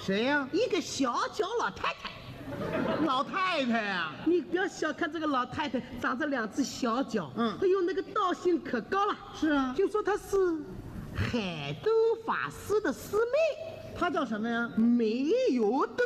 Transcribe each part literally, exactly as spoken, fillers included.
谁呀？ 一个小脚老太太。 老太太呀！ 你不要小看这个老太太，长着两只小脚， 嗯， 哎呦，那个道行可高了。 是啊， 听说她是海灯法师的师妹， 她叫什么呀？ 煤油灯。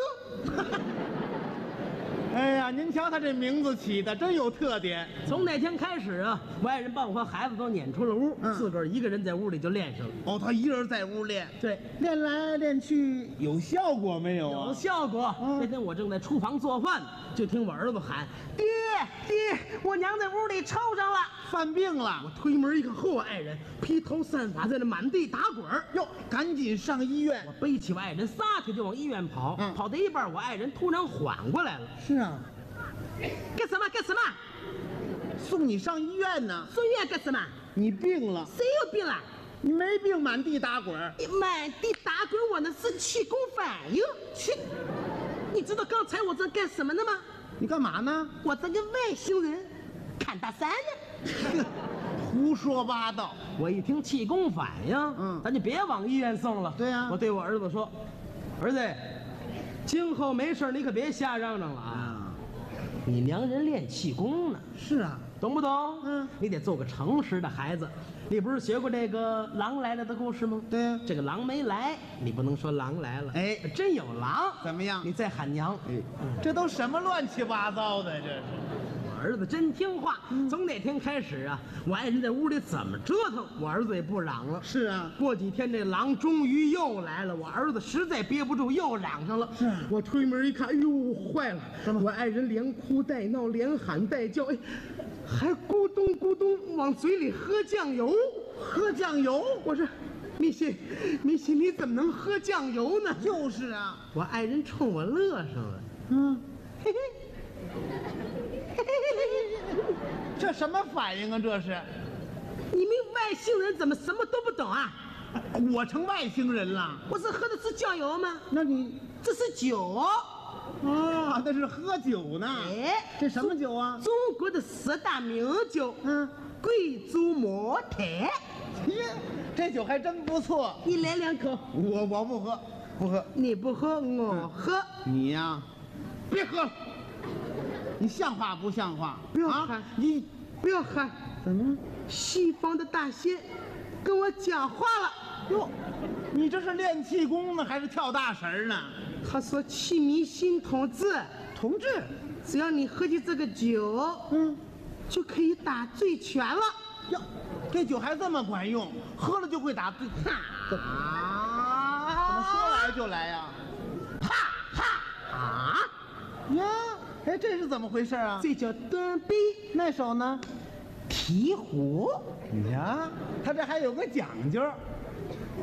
哎呀，您瞧她这名字起的真有特点。 从那天开始啊，我爱人把我和孩子都撵出了屋， 嗯、 自个儿一个人在屋里就练上了。 哦，她一人在屋练， 对， 练来练去有效果没有啊？ 有效果。嗯、那天我正在厨房做饭，就听我儿子喊：“爹爹，我娘在屋里抽上了， 犯病了。” 我推门一看，嚯，我爱人披头散发在那满地打滚儿， 哟，赶紧上医院。 我背起我爱人，撒腿就往医院跑。 嗯、 跑到一半，我爱人突然缓过来了。 是啊。 干什么？干什么？ 送你上医院呢？ 送医院干什么？ 你病了？ 谁有病了？ 你没病，满地打滚。 满地打滚，我那是气功反应。去，你知道刚才我在干什么呢吗？ 你干嘛呢？ 我在跟外星人看大山呢。 胡说八道！ 我一听气功反应，嗯，咱就别往医院送了。 对呀、啊， 我对我儿子说：“儿子，今后没事你可别瞎嚷嚷了啊。嗯”你娘人练气功呢？ 是啊， 懂不懂？ 嗯， 你得做个诚实的孩子。你不是学过这个狼来了的故事吗？ 对呀、啊， 这个狼没来，你不能说狼来了。 哎， 真有狼， 怎么样？ 你再喊娘。 哎，嗯、这都什么乱七八糟的？这是。 我儿子真听话。嗯、从那天开始啊，我爱人在屋里怎么折腾，我儿子也不嚷了。 是啊， 过几天这狼终于又来了，我儿子实在憋不住，又嚷上了。 是、啊， 我推门一看，哎呦，坏了！ 什么？ 我爱人连哭带闹，连喊带叫，哎，还咕咚咕咚往嘴里喝酱油， 喝酱油。 我说，米西，米西，你怎么能喝酱油呢？ 就是啊， 我爱人冲我乐上了。 嗯， 嘿嘿。 这什么反应啊？这是， 你们外星人怎么什么都不懂啊？ 我成外星人了？ 我是喝的是酱油吗？ 那你这是酒啊，那是喝酒呢。 哎， 这什么酒啊？ 中国的十大名酒， 嗯， 贵州茅台。 耶，这酒还真不错。 你来两口。 我我不喝，不喝。 你不喝，我喝。 你呀，别喝了。你像话不像话？ 不要喊、 啊！你不要喊！ 怎么了？ 西方的大仙跟我讲话了。 哟，你这是练气功呢，还是跳大神呢？ 他说：“气迷心同志， 同志， 只要你喝起这个酒， 嗯， 就可以打醉拳了。” 哟，这酒还这么管用，喝了就会打醉。 哈啊！怎么说来就来呀？ 哈哈啊！ 呀！哎，这是怎么回事啊？ 这叫端杯。 那手呢？ 提壶。 呀，他这还有个讲究。